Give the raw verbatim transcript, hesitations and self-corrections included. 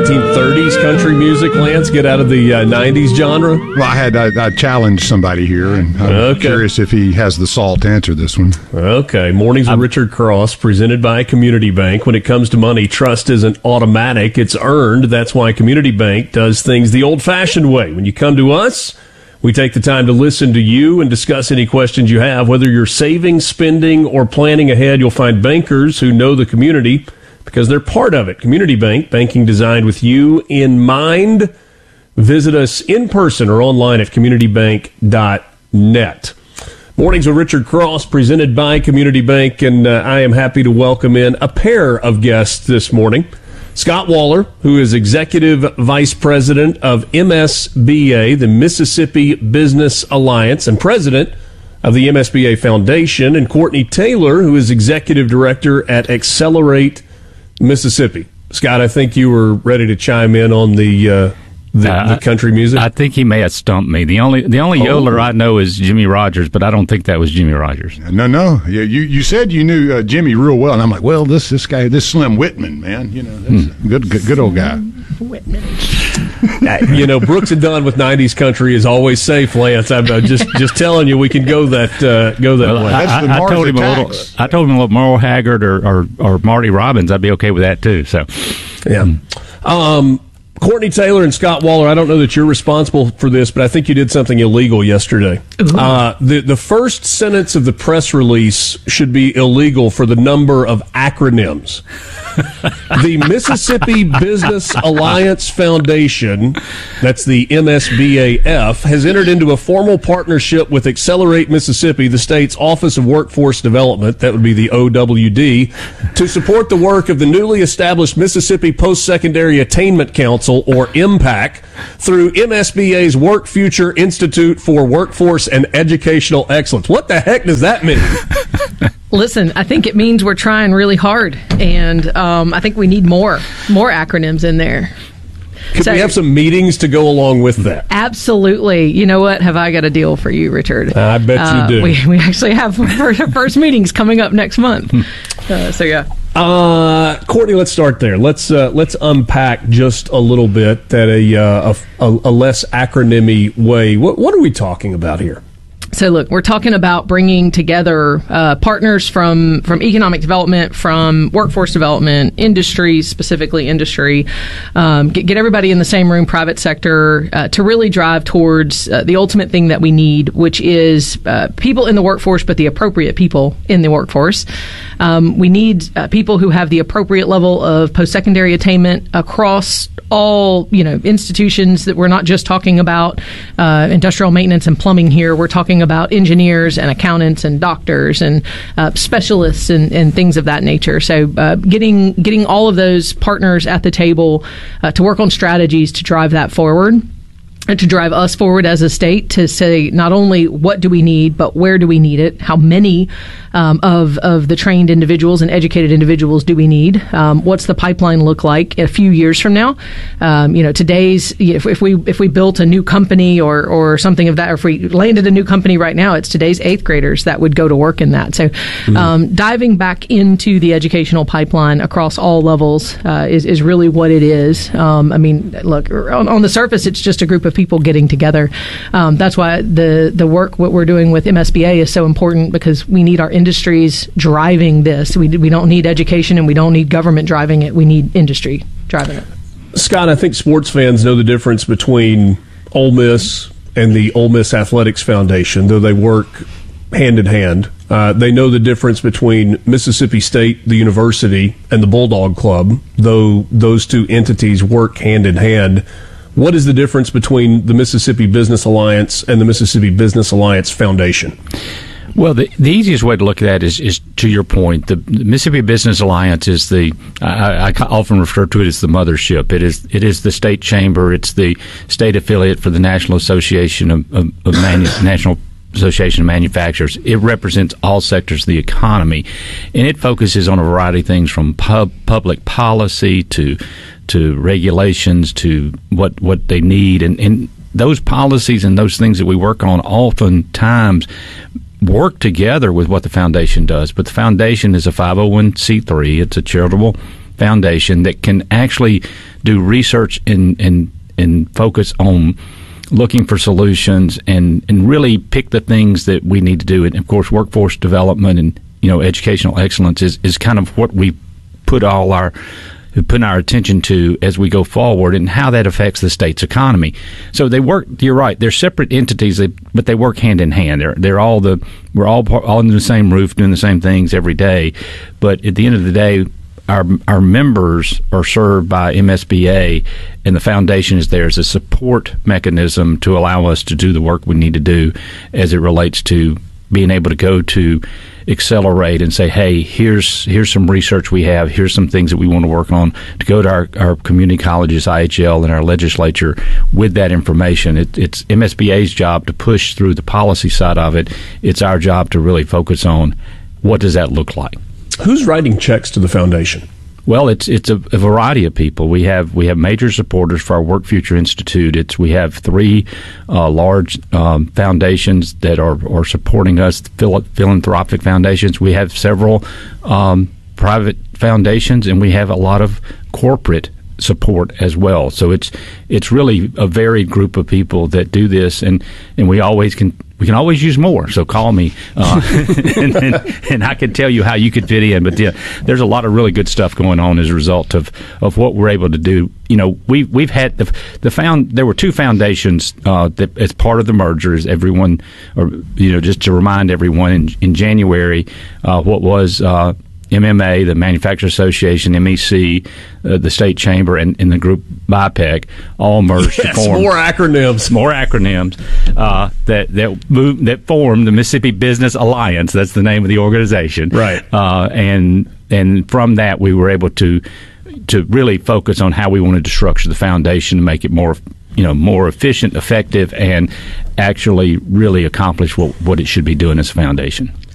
nineteen thirties country music, Lance? Get out of the uh, nineties genre? Well, I had I, I challenged somebody here, and I'm okay. curious if he has the salt to answer this one. Okay. Mornings with Richard Cross, presented by Community Bank. When it comes to money, trust isn't automatic. It's earned. That's why Community Bank does things the old-fashioned way. When you come to us, we take the time to listen to you and discuss any questions you have. Whether you're saving, spending, or planning ahead, you'll find bankers who know the community because they're part of it. Community Bank, banking designed with you in mind. Visit us in person or online at community bank dot net. Mornings with Richard Cross, presented by Community Bank, and uh, I am happy to welcome in a pair of guests this morning. Scott Waller, who is Executive Vice President of M S B A, the Mississippi Business Alliance, and President of the M S B A Foundation, and Courtney Taylor, who is Executive Director at Accelerate Mississippi. Scott, I think you were ready to chime in on the uh, the, uh, the country music. I think he may have stumped me. The only the only oh. yodeler I know is Jimmy Rogers, but I don't think that was Jimmy Rogers. No, no. You you, you said you knew uh, Jimmy real well, and I'm like, well, this this guy, this Slim Whitman, man, you know, that's hmm. a good, good good old guy. Whitman. You know, Brooks and Dunn with nineties country is always safe, Lance. I'm uh, just just telling you, we can go that uh, go that well, way. I, I, I told him a little. I told him a little Merle Haggard or, or or Marty Robbins. I'd be okay with that too. So, yeah. Um, Courtney Taylor and Scott Waller, I don't know that you're responsible for this, but I think you did something illegal yesterday. Uh, the, the first sentence of the press release should be illegal for the number of acronyms. The Mississippi Business Alliance Foundation, that's the M S B A F, has entered into a formal partnership with Accelerate Mississippi, the state's Office of Workforce Development, that would be the O W D, to support the work of the newly established Mississippi Post-Secondary Attainment Council, or M PAC, through M S B A's Work Future Institute for Workforce and Educational Excellence. What the heck does that mean? Listen, I think it means we're trying really hard, and um, I think we need more, more acronyms in there. Could so, we have some meetings to go along with that? Absolutely. You know what? Have I got a deal for you, Richard? I bet uh, you do. We, we actually have our first meetings coming up next month. Uh, so, yeah. Uh, Courtney, let's start there. Let's uh, let's unpack just a little bit at a, uh, a, a less acronymy way. What, what are we talking about here? So, look, we're talking about bringing together uh, partners from, from economic development, from workforce development, industry, specifically industry, um, get, get everybody in the same room, private sector, uh, to really drive towards uh, the ultimate thing that we need, which is uh, people in the workforce, but the appropriate people in the workforce. Um, we need uh, people who have the appropriate level of post-secondary attainment across all, you know, institutions. That we're not just talking about uh, industrial maintenance and plumbing here. We're talking about engineers and accountants and doctors and uh, specialists and, and things of that nature. So uh, getting getting all of those partners at the table uh, to work on strategies to drive that forward. And to drive us forward as a state to say not only what do we need, but where do we need it? How many um, of of the trained individuals and educated individuals do we need? Um, what's the pipeline look like a few years from now? Um, you know, today's if, if we if we built a new company or or something of that, or if we landed a new company right now, it's today's eighth graders that would go to work in that. So, mm-hmm. um, diving back into the educational pipeline across all levels uh, is is really what it is. Um, I mean, look, on, on the surface, it's just a group of people getting together. Um, that's why the the work what we're doing with M S B A is so important, because we need our industries driving this. We we don't need education and we don't need government driving it. We need industry driving it. Scott, I think sports fans know the difference between Ole Miss and the Ole Miss Athletics Foundation, though they work hand in hand. Uh, they know the difference between Mississippi State, the university, and the Bulldog Club, though those two entities work hand in hand. What is the difference between the Mississippi Business Alliance and the Mississippi Business Alliance Foundation? Well, the, the easiest way to look at that is, is to your point. The, the Mississippi Business Alliance is the, I, I often refer to it as the mothership. It is it is the state chamber. It's the state affiliate for the National Association of, of, of Manu- National Association of Manufacturers. It represents all sectors of the economy, and it focuses on a variety of things from pub, public policy to to regulations to what, what they need. And, and those policies and those things that we work on oftentimes work together with what the foundation does. But the foundation is a five oh one c three. It's a charitable foundation that can actually do research and and, and focus on looking for solutions and, and really pick the things that we need to do. And, of course, workforce development and, you know, educational excellence is, is kind of what we put all our put our attention to as we go forward and how that affects the state's economy. So they work, you're right, they're separate entities, but they work hand in hand. They're, they're all the, we're all, all under the same roof doing the same things every day. But at the end of the day, Our, our members are served by M S B A, and the foundation is there as a support mechanism to allow us to do the work we need to do as it relates to being able to go to Accelerate and say, hey, here's here's some research we have, here's some things that we want to work on, to go to our, our community colleges, I H L, and our legislature with that information. It, it's M S B A's job to push through the policy side of it. It's our job to really focus on what does that look like. Who's writing checks to the foundation? Well, it's it's a, a variety of people. We have we have major supporters for our Work Future Institute. It's we have three uh, large um, foundations that are, are supporting us, phil- philanthropic foundations. We have several um, private foundations, and we have a lot of corporate support as well. So it's it's really a varied group of people that do this, and, and we always can we can always use more. So call me, uh, and, and, and I can tell you how you could fit in. But yeah, there's a lot of really good stuff going on as a result of, of what we're able to do. You know, we we've had the the found there were two foundations uh, that as part of the merger. As everyone, or you know, just to remind everyone, in, in January, uh, what was uh, M M A, the Manufacturers Association, M E C, uh, the State Chamber, and, and the group B I P E C all merged yes, to form more acronyms, more acronyms uh, that that moved, that formed the Mississippi Business Alliance. That's the name of the organization, right? Uh, and and from that, we were able to to really focus on how we wanted to structure the foundation to make it more, you know, more efficient, effective, and actually really accomplish what what it should be doing as a foundation.